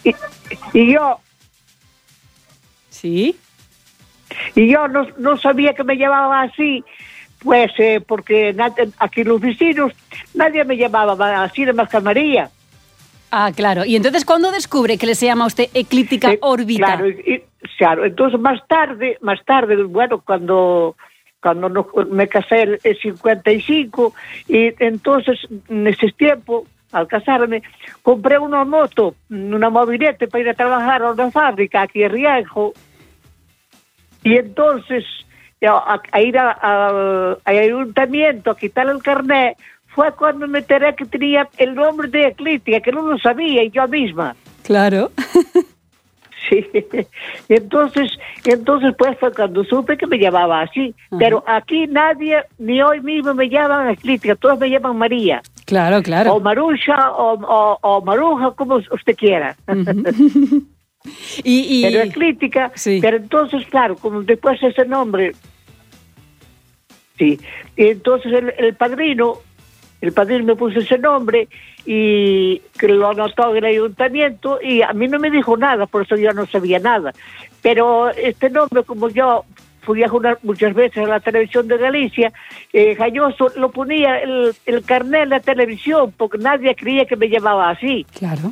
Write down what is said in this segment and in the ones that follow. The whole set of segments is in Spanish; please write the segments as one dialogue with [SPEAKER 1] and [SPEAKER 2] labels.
[SPEAKER 1] Y yo...
[SPEAKER 2] ¿Sí?
[SPEAKER 1] Y yo no sabía que me llamaba así, pues porque aquí los vecinos nadie me llamaba así, de más que María.
[SPEAKER 2] Ah, claro. Y entonces, ¿cuándo descubre que le se llama a usted eclíptica órbita?
[SPEAKER 1] Claro, entonces más tarde, bueno, cuando me casé en 55, y entonces en ese tiempo, al casarme, compré una mobilete para ir a trabajar a una fábrica aquí en Rianjo. Y entonces, a ir al ayuntamiento a quitar el carnet, fue cuando me enteré que tenía el nombre de eclíptica, que no lo sabía yo misma.
[SPEAKER 2] Claro.
[SPEAKER 1] Sí. Y entonces pues fue cuando supe que me llamaba así. Uh-huh. Pero aquí nadie, ni hoy mismo me llaman eclíptica, todos me llaman María.
[SPEAKER 2] Claro. O
[SPEAKER 1] Marusha, o Maruja, como usted quiera.
[SPEAKER 2] Uh-huh.
[SPEAKER 1] Pero eclíptica, sí. Pero entonces, claro, como después ese nombre, sí, y entonces el padrino me puso ese nombre y que lo anotó en el ayuntamiento, y a mí no me dijo nada, por eso yo no sabía nada. Pero este nombre, como yo fui a jugar muchas veces a la televisión de Galicia, Galloso lo ponía el carnet en la televisión, porque nadie creía que me llamaba así.
[SPEAKER 2] Claro.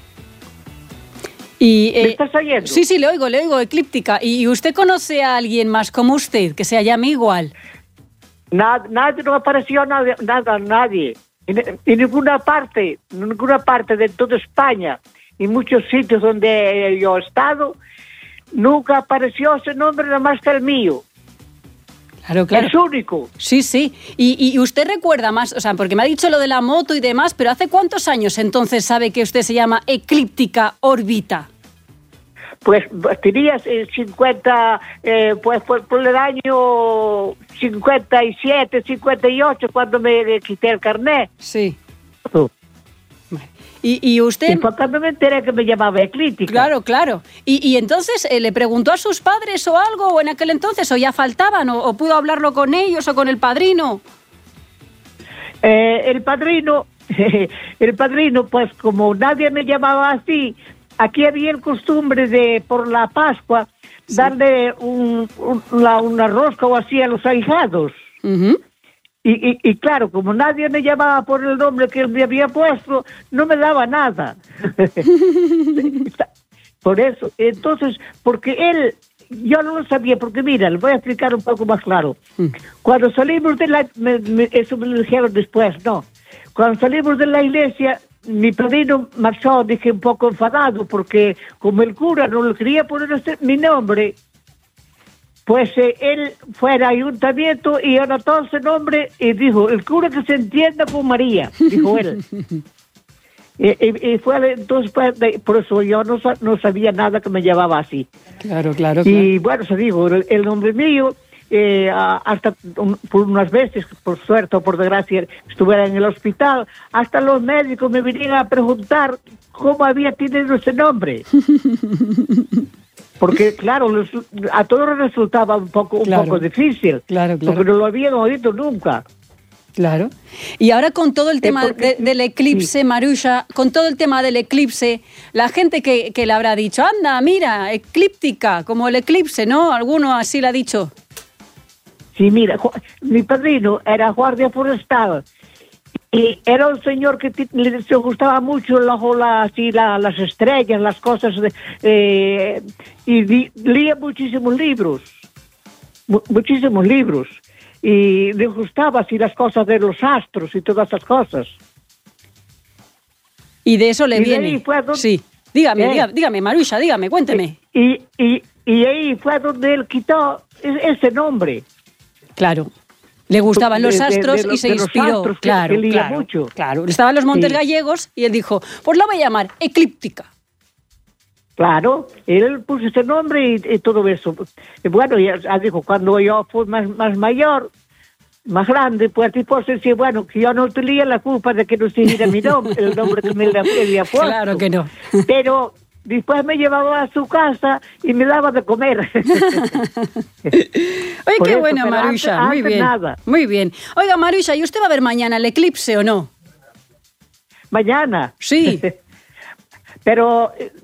[SPEAKER 2] Y,
[SPEAKER 1] ¿me estás oyendo?
[SPEAKER 2] Sí, le oigo, eclíptica. ¿Y usted conoce a alguien más como usted, que se llame igual?
[SPEAKER 1] Nadie, no apareció nadie. En ninguna parte de toda España, en muchos sitios donde yo he estado, nunca apareció ese nombre, nada más que el mío.
[SPEAKER 2] Claro.
[SPEAKER 1] Es único.
[SPEAKER 2] Sí. Y usted recuerda más, o sea, porque me ha dicho lo de la moto y demás, pero ¿hace cuántos años entonces sabe que usted se llama eclíptica órbita?
[SPEAKER 1] Pues tenía 50, pues por el año 57, 58, cuando me quité el carnet.
[SPEAKER 2] Sí. Y usted...
[SPEAKER 1] Y por cuando me enteré que me llamaba eclíptica.
[SPEAKER 2] Claro. Y entonces, ¿le preguntó a sus padres o algo en aquel entonces? ¿O ya faltaban? ¿O pudo hablarlo con ellos o con el padrino?
[SPEAKER 1] El padrino, pues como nadie me llamaba así, aquí había el costumbre de, por la Pascua, sí, darle una rosca o así a los ahijados.
[SPEAKER 2] Uh-huh.
[SPEAKER 1] Y claro, como nadie me llamaba por el nombre que él me había puesto, no me daba nada. Por eso, entonces, porque yo no lo sabía, porque mira, le voy a explicar un poco más claro. Cuando salimos de eso me lo dijeron después, no. Cuando salimos de la iglesia, mi padrino marchó, dije, un poco enfadado, porque como el cura no le quería poner mi nombre, pues él fue al ayuntamiento y anotó ese nombre y dijo, el cura que se entienda con María, dijo él. y fue entonces, por eso yo no sabía nada que me llamaba así.
[SPEAKER 2] Claro.
[SPEAKER 1] Y bueno, se dijo, el nombre mío, hasta por unas veces, por suerte o por desgracia, estuviera en el hospital, hasta los médicos me vinieron a preguntar cómo había tenido ese nombre. Porque, claro, a todos resultaba un poco difícil.
[SPEAKER 2] Claro.
[SPEAKER 1] Porque no lo habían oído nunca.
[SPEAKER 2] Claro. Y ahora con todo el tema del eclipse, sí, Marusha, con todo el tema del eclipse, la gente que le habrá dicho, anda, mira, eclíptica, como el eclipse, ¿no? ¿Alguno así le ha dicho?
[SPEAKER 1] Sí, mira, mi padrino era guardia forestal. Y era un señor que le gustaba mucho las estrellas, las cosas, y leía muchísimos libros. Y le gustaba así las cosas de los astros y todas esas cosas.
[SPEAKER 2] Y de eso le viene. Sí, dígame, Marusha, cuénteme.
[SPEAKER 1] Y ahí fue donde él quitó ese nombre.
[SPEAKER 2] Claro. Le gustaban los astros y se inspiró.
[SPEAKER 1] Astros,
[SPEAKER 2] claro.
[SPEAKER 1] Mucho.
[SPEAKER 2] Claro. Estaban los Montes Gallegos y él dijo, pues lo voy a llamar eclíptica.
[SPEAKER 1] Claro, él puso ese nombre y todo eso. Y bueno, ya dijo, cuando yo fui más mayor, más grande, pues tipo se decía, bueno, que yo no tenía la culpa de que no siguiera mi nombre, el nombre que me había puesto.
[SPEAKER 2] Claro que no.
[SPEAKER 1] Pero después me llevaba a su casa y me daba de comer.
[SPEAKER 2] Oye, qué bueno, Marusha, muy bien.
[SPEAKER 1] Nada.
[SPEAKER 2] Muy bien. Oiga, Marusha, ¿y usted va a ver mañana el eclipse o no?
[SPEAKER 1] ¿Mañana?
[SPEAKER 2] Sí.
[SPEAKER 1] Pero